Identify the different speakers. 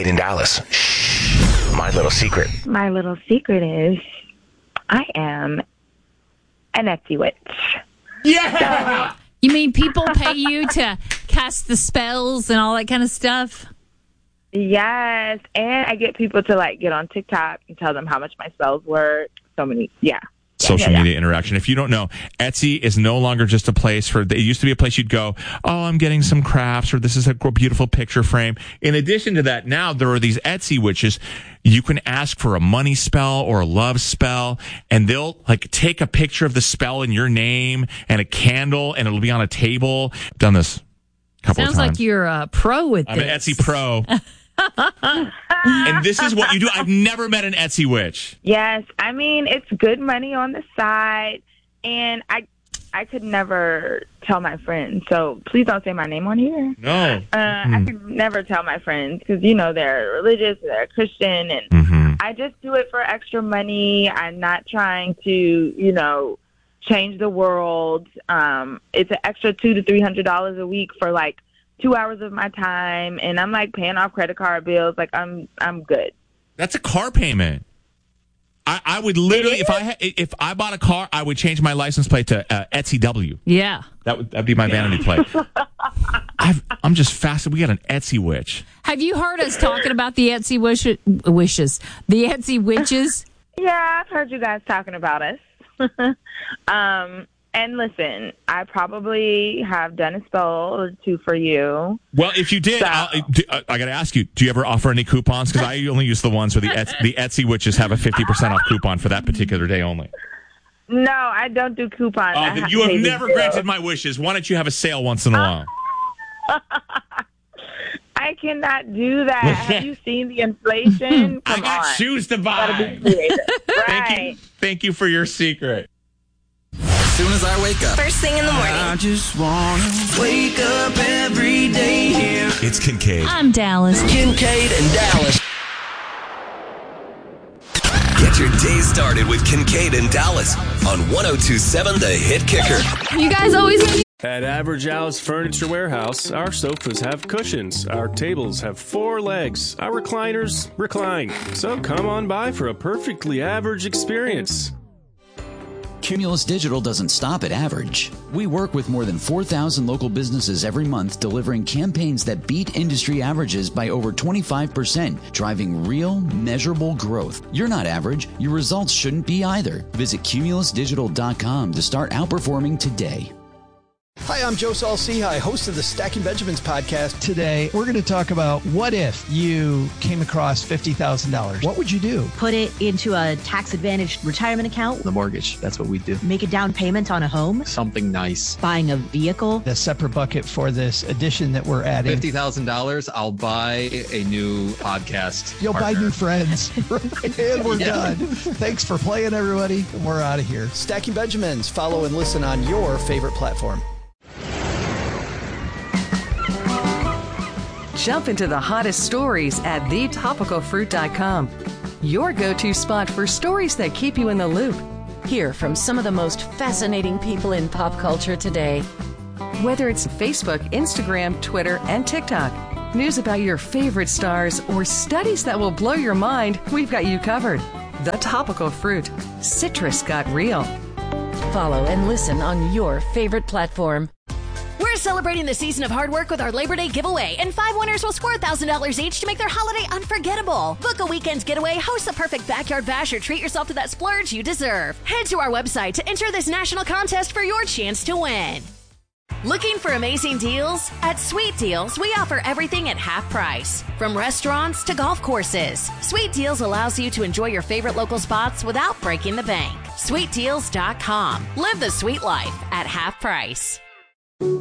Speaker 1: Kincaid in Dallas. Shh. My little secret.
Speaker 2: My little secret is I am an Etsy witch.
Speaker 3: Yeah!
Speaker 4: You mean people pay you to cast the spells and all that kind of stuff?
Speaker 2: Yes, and I get people to get on TikTok and tell them how much my spells work.
Speaker 3: Social media interaction. If you don't know, Etsy is no longer just a place it used to be a place you'd go, oh, I'm getting some crafts, or this is a beautiful picture frame. In addition to that, now there are these Etsy witches. You can ask for a money spell or a love spell, and they'll take a picture of the spell in your name and a candle, and it'll be on a table. I've done this a couple of times.
Speaker 4: Sounds like you're a pro with this.
Speaker 3: I'm an Etsy pro. And this is what you do. I've never met an Etsy witch.
Speaker 2: Yes, I mean, it's good money on the side, and I could never tell my friends, so please don't say my name on here.
Speaker 3: No.
Speaker 2: I could never tell my friends because, they're religious, they're Christian, and I just do it for extra money. I'm not trying to, change the world. It's an extra $200 to $300 a week for 2 hours of my time, and I'm paying off credit card bills. I'm good.
Speaker 3: That's a car payment. I would literally, if I bought a car, I would change my license plate to Etsy W.
Speaker 4: Yeah,
Speaker 3: that'd be my vanity plate. I'm just fascinated. We got an Etsy witch.
Speaker 4: Have you heard us talking about the Etsy wishes? The Etsy witches?
Speaker 2: Yeah, I've heard you guys talking about us. And listen, I probably have done a spell or two for you.
Speaker 3: Well, if you did, I got to ask you, do you ever offer any coupons? Because I only use the ones where the Etsy witches have a 50% off coupon for that particular day only.
Speaker 2: No, I don't do coupons.
Speaker 3: Then you have never granted my wishes. Why don't you have a sale once in a while?
Speaker 2: I cannot do that. Have you seen the inflation?
Speaker 3: I got shoes to buy.
Speaker 2: Right.
Speaker 3: Thank you for your secret.
Speaker 5: As soon as I wake up.
Speaker 6: First thing in the morning.
Speaker 5: I just want to wake up every day here.
Speaker 1: It's Kincaid.
Speaker 4: I'm Dallas.
Speaker 5: Kincaid and Dallas.
Speaker 1: Get your day started with Kincaid and Dallas on 102.7 The Hit Kicker.
Speaker 4: You guys always make
Speaker 7: At Average Al's Furniture Warehouse, our sofas have cushions, our tables have 4 legs, our recliners recline. So come on by for a perfectly average experience.
Speaker 8: Cumulus Digital doesn't stop at average. We work with more than 4,000 local businesses every month, delivering campaigns that beat industry averages by over 25%, driving real, measurable growth. You're not average. Your results shouldn't be either. Visit cumulusdigital.com to start outperforming today.
Speaker 9: Hi, I'm Joe Saul-Sehy, host of the Stacking Benjamins podcast. Today, we're going to talk about what if you came across $50,000. What would you do?
Speaker 10: Put it into a tax-advantaged retirement account.
Speaker 11: The mortgage, that's what we do.
Speaker 10: Make a down payment on a home.
Speaker 11: Something nice.
Speaker 10: Buying a vehicle.
Speaker 9: A separate bucket for this addition that we're adding.
Speaker 11: $50,000, I'll buy a new podcast
Speaker 9: You'll
Speaker 11: partner.
Speaker 9: buy new friends. And we're done. Thanks for playing, everybody. We're out of here. Stacking Benjamins. Follow and listen on your favorite platform.
Speaker 12: Jump into the hottest stories at thetopicalfruit.com. Your go-to spot for stories that keep you in the loop. Hear from some of the most fascinating people in pop culture today. Whether it's Facebook, Instagram, Twitter, and TikTok, news about your favorite stars, or studies that will blow your mind, we've got you covered. The Topical Fruit. Citrus got real.
Speaker 6: Follow and listen on your favorite platform. We're celebrating the season of hard work with our Labor Day giveaway, and 5 winners will score $1,000 each to make their holiday unforgettable. Book a weekend getaway, host the perfect backyard bash, or treat yourself to that splurge you deserve. Head to our website to enter this national contest for your chance to win. Looking for amazing deals? At Sweet Deals, we offer everything at half price. From restaurants to golf courses, Sweet Deals allows you to enjoy your favorite local spots without breaking the bank. SweetDeals.com. Live the sweet life at half price.